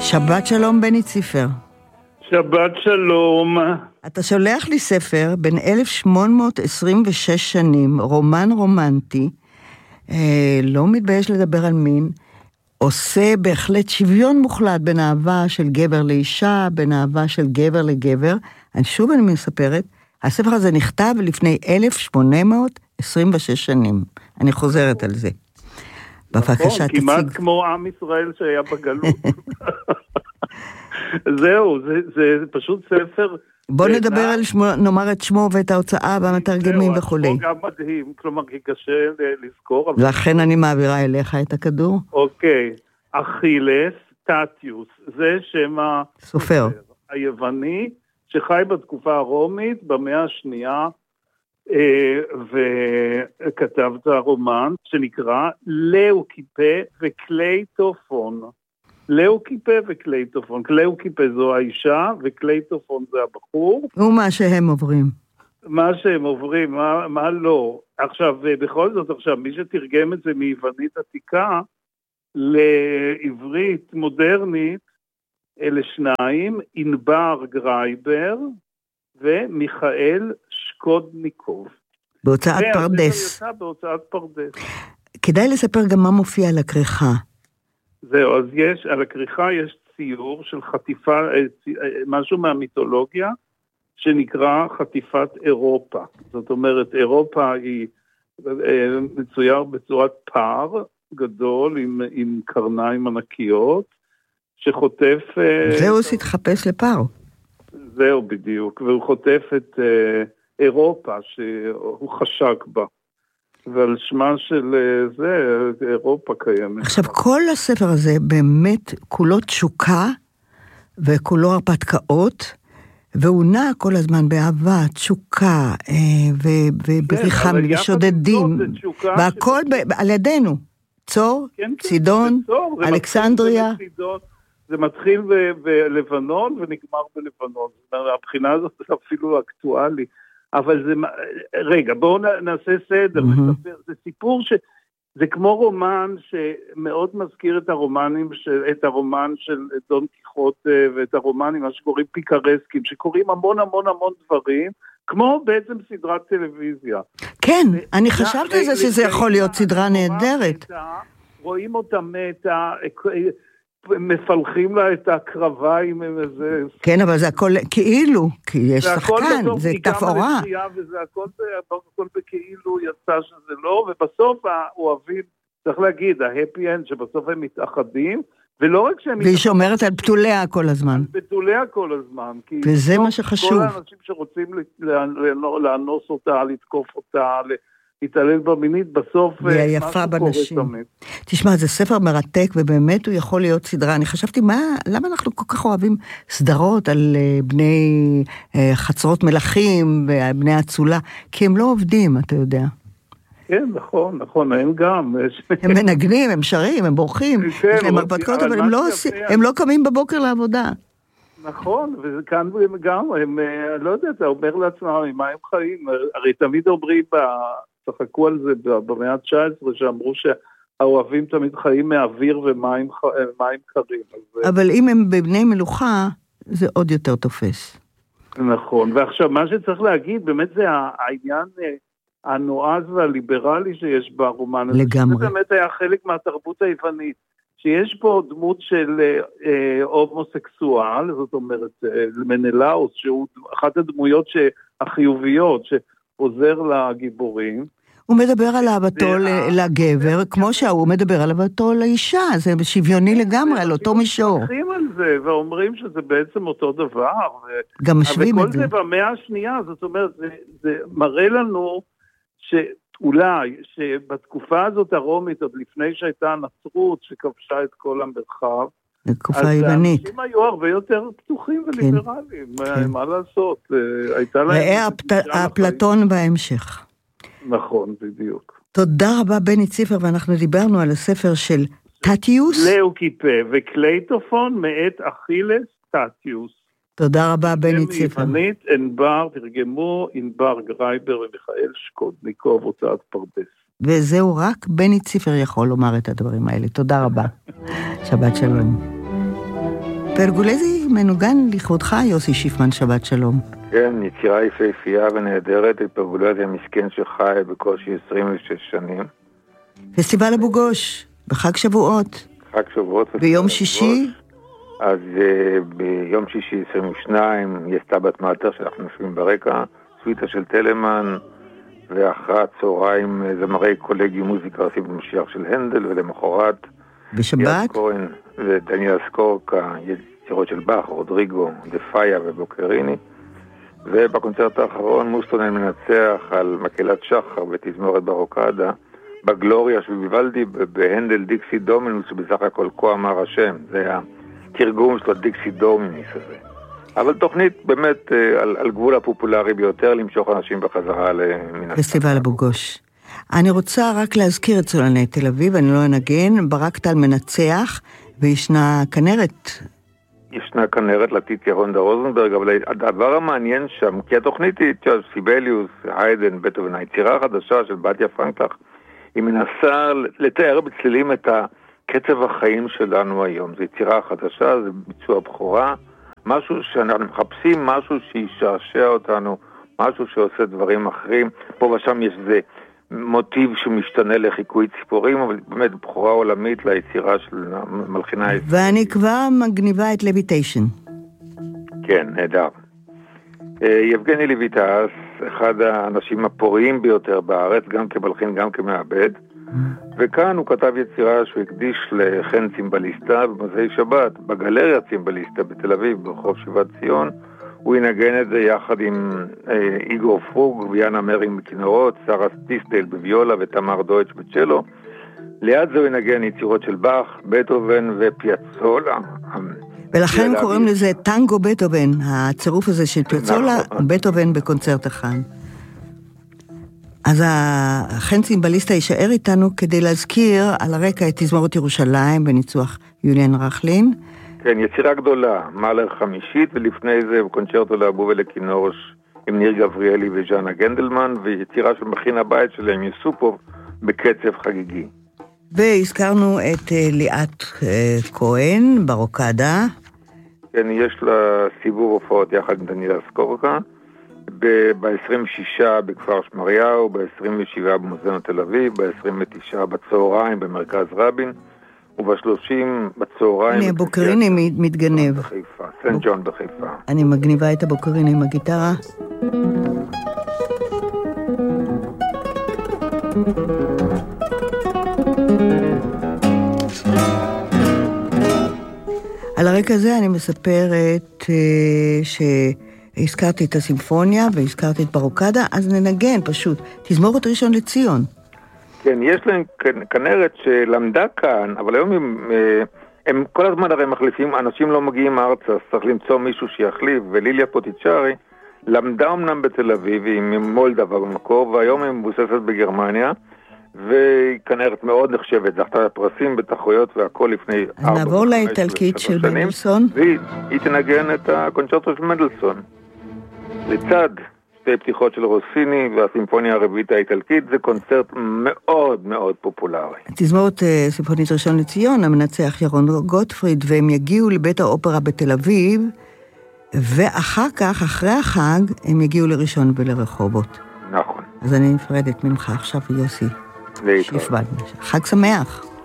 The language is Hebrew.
שבת שלום בני ציפר. שבת שלום. אתה שולח לי ספר בין 1826 שנים, רומן רומנטי, לא מתבייש לדבר על מין, עושה בהחלט שוויון מוחלט בין אהבה של גבר לאישה, בין אהבה של גבר לגבר. שוב אני מספרת, הספר הזה נכתב לפני 1826 שנים. אני חוזרת על זה. נכון, כמעט כמו עם ישראל שהיה בגלות. זהו, זה פשוט ספר... בוא נדבר על שמו, נאמר את שמו ואת ההוצאה והמתרגמים וכו'. זהו, גם מדהים, כלומר, כי קשה לזכור. לכן אני מעבירה אליך את הכדור. אוקיי, אכילס טטיוס, זה שם הסופר היווני, שחי בתקופה הרומית, במאה השנייה, וכתב את הרומן שנקרא לאוקיפה וקלייטופון. לאוקיפה וקלייטופון. לאוקיפה זו האישה וקלייטופון זה הבחור. ומה שהם עוברים. מה שהם עוברים, מה לא. עכשיו, בכל זאת, עכשיו, מי שתרגם את זה מיוונית עתיקה לעברית מודרנית, אלה שניים, ענבר גרייבר ומיכאל שקודניקוב. בהוצאת פרדס. בהוצאת פרדס. כדאי לספר גם מה מופיע על הכריכה. זהו, אז על הכריכה יש ציור של חטיפה, משהו מהמיתולוגיה, שנקרא חטיפת אירופה. זאת אומרת, אירופה היא מצויר בצורת פר גדול עם קרניים ענקיות, שחוטף... זהוס התחפש לפר. זהו בדיוק, והוא חוטף את אירופה שהוא חשק בה. ועל שמה של זה, אירופה קיימת. עכשיו, כל הספר הזה באמת כולו תשוקה, וכולו הרפתקאות, והוא נע כל הזמן באהבה, תשוקה, ובריחה משודדים, והכל על ידינו. צור, צידון, אלכסנדריה. זה מתחיל בלבנון ונגמר בלבנון. הבחינה הזאת זה אפילו אקטואלי. אבל זה, רגע, בואו נעשה סדר, זה סיפור זה כמו רומן שמאוד מזכיר את את הרומן של דון קיחוטה ואת הרומנים, מה שקוראים פיקרסקים, שקוראים המון המון המון דברים, כמו בעצם סדרת טלוויזיה. כן, אני חשבתי על זה שזה יכול להיות סדרה נהדרת. רואים אותה מתה, מפלחים לה את הקרביים עם איזה... כן, אבל זה הכל כאילו, כי יש שחקן, זה תפאורה. וזה הכל בכאילו יצא שזה לא, ובסוף האוהבים, צריך להגיד, ההפי אנד, שבסוף הם מתאחדים, ולא רק שהם... והיא שומרת על פתוליה כל הזמן. על פתוליה כל הזמן. וזה מה שחשוב. כל האנשים שרוצים לאנוס אותה, לתקוף אותה, להתעלל במינית, בסוף משהו בנשים. קורה תמיד. תשמע, זה ספר מרתק, ובאמת הוא יכול להיות סדרה. אני חשבתי, למה אנחנו כל כך אוהבים סדרות על בני חצרות מלכים, ובני הצולה? כי הם לא עובדים, אתה יודע. כן, נכון, הם גם. הם מנגנים, הם שרים, הם בורחים, יש להם הרפתקאות, אבל הם לא קמים בבוקר לעבודה. נכון, וכאן גם, הם, לא יודע, אתה אומר לעצמם, מה הם חיים? הרי תמיד אומרים, צחקו על זה במאה ה-19, שאמרו שהאוהבים תמיד חיים מאוויר ומים קרים. אבל אם הם בבני מלוכה, זה עוד יותר תופס. נכון, ועכשיו מה שצריך להגיד, באמת זה העניין הנועז והליברלי שיש ברומן הזה. לגמרי. זה באמת היה חלק מהתרבות היוונית. שיש פה דמות של הומוסקסואל, זאת אומרת, מנלאוס, שהוא אחת הדמויות החיוביות, שעוזר לגיבורים. הוא מדבר על אהבתו לגבר, כמו שהוא מדבר על אהבתו לאישה, זה שוויוני לגמרי, על אותו מישור. מתחילים על זה, ואומרים שזה בעצם אותו דבר. גם משווים את זה. וכל זה במאה השנייה, זאת אומרת, זה מראה לנו אולי שבתקופה הזאת הרומית, עוד לפני שהייתה הנצרות שכבשה את כל המרחב, תקופה יוונית. האנשים היו הרבה יותר פתוחים וליברליים, מה לעשות? ראה אפלטון בהמשך. נכון, בדיוק. תודה רבה בני ציפר, ואנחנו דיברנו על הספר של טטיוס. לאוקיפה וקלייטופון מאת אכילס טטיוס. תודה רבה בני ציפר. מיוונית, ענבר, תרגמו ענבר גרייבר ומיכאל שקודניקוב, הוצאת פרדס. וזהו, רק בני ציפר יכול לומר את הדברים האלה. תודה רבה. שבת שלום. פרגולזי מנוגן לכבודך, יוסי שיפמן, שבת שלום. כן, יצירה יפהפייה ונהדרת, את פרגולזי המסכן שחי בקושי 26 שנים. פסטיבל אבו גוש, בחג שבועות. חג שבועות. ביום שישי? אז ביום שישי 22 היא עשתה בת מאטר שאנחנו נושבים ברקע, סוויטה של טלמן, ואחרי הצהריים זמרי קולגי מוזיקה עושים במשיח של הנדל, ולמחרת בשבת? כהן ודניאל סקורקה, יצירות של באך, רודריגו, דפאיה ובוקריני. ובקונצרט האחרון מוסטונן מנצח על מקהלת שחר בתזמורת ברוקאדה, בגלוריה של ויוולדי בהנדל דיקסי דומינוס, שבסך הכל כה אמר השם. זה היה תרגום של הדיקסי דומינוס הזה. אבל תוכנית באמת על גבול הפופולרי ביותר, למשוך אנשים בחזרה למין פסטיבל אבו גוש. אני רוצה רק להזכיר את סולני תל אביב, אני לא אנגן, ברק טל מנצח, וישנה כנרת. ישנה כנרת לטיטיה רונדה רוזנברג, אבל הדבר המעניין שם, כי התוכנית היא סיבליוס, היידן, בטהובן, היצירה החדשה של בתיה פרנקלך, היא מנסה לתאר בצלילים את קצב החיים שלנו היום. זו יצירה חדשה, זה ביצוע בחורה, משהו שאנחנו מחפשים, משהו שישעשע אותנו, משהו שעושה דברים אחרים. פה ושם יש זה מוטיב שמשתנה לחיקוי ציפורים, אבל באמת בחורה עולמית ליצירה של מלחינה. ואני כבר מגניבה את לויטיישן. כן, נהדר. יבגני לויטס, אחד האנשים הפוריים ביותר בארץ, גם כמלחין, גם כמעבד, וכאן הוא כתב יצירה שהוא הקדיש לחן צימבליסטה במוצאי שבת, בגלריה צימבליסטה בתל אביב, ברחוב שיבת ציון. הוא ינגן את זה יחד עם איגור פרוג ויאנה מרינג בכינורות, שרה סטיסטל בוויולה ותמר דויטש בצ'לו. ליד זה הוא ינגן יצירות של באך, בטהובן ופיאצולה. ולכן קוראים לזה טנגו בטהובן, הצירוף הזה של פיאצולה, בטהובן בקונצרט אחד. אז החן צימבליסטה יישאר איתנו כדי להזכיר על הרקע את תזמורת ירושלים בניצוח יוליאן רכלין. כן, יצירה גדולה, מאלר חמישית, ולפני זה קונצ'רטו לאבו ולכינור עם ניר גבריאלי וז'אנה גנדלמן, ויצירה של מכין הבית שלהם, יסופוב, בקצב חגיגי. והזכרנו את ליאת כהן ברוקאדה. כן, יש לה סיבוב הופעות יחד עם דניאל סקורקה, ב-26 בכפר שמריהו, ב-27 במוזיאון תל אביב, ב-29 בצהריים במרכז רבין, וב-30 בצהריים... הנה, בוקריני מתגנב. סנט ג'ון בחיפה. אני מגניבה את הבוקריני עם הגיטרה. על הרקע הזה אני מספרת שהזכרתי את הסימפוניה והזכרתי את ברוקאדה, אז ננגן פשוט. תזמורת ראשון לציון. כן, יש להם כנרת שלמדה כאן, אבל היום הם כל הזמן הרי מחליפים, אנשים לא מגיעים ארצה, אז צריך למצוא מישהו שיחליף, וליליה פוטיצ'ארי למדה אמנם בתל אביב, היא ממולדובה במקור, והיום היא מבוססת בגרמניה, והיא כנרת מאוד נחשבת, זכתה לפרסים בתחרויות והכל לפני 4-5 אז נעבור לאיטלקית של מנדלסון. והיא תנגן את הקונצ'רטו של מנדלסון. לצד שתי פתיחות של רוסיני והסימפוניה הרביעית האיטלקית, זה קונצרט מאוד מאוד פופולרי. תזמורת סימפונית ראשון לציון, המנצח ירון גוטפריד, והם יגיעו לבית האופרה בתל אביב, ואחר כך, אחרי החג, הם יגיעו לראשון ולרחובות. נכון. אז אני נפרדת ממך עכשיו, יוסי. שיפמן. חג שמח.